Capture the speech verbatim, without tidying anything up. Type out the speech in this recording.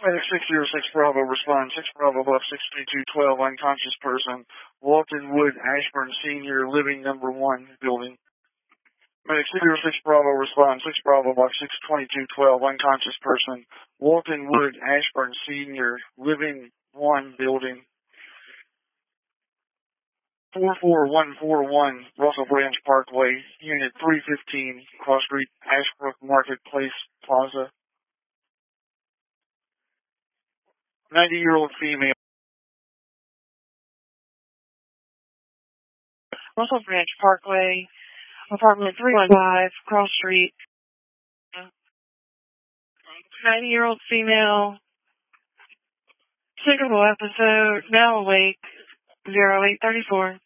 Medic six zero six Bravo, respond. six Bravo left, six three two twelve, unconscious person. Walton Wood, Ashburn Senior, living number one building. Medic six zero six Bravo, respond. six Bravo left, six twenty-two twelve, unconscious person. Walton Wood, Ashburn Senior, living one building. four four one four one, Russell Branch Parkway, Unit three fifteen, Cross Street, Ashbrook Marketplace Plaza. ninety-year-old female. Russell Branch Parkway, apartment three one five, Cross Street. ninety-year-old female. Signal episode, now awake, zero eight thirty-four.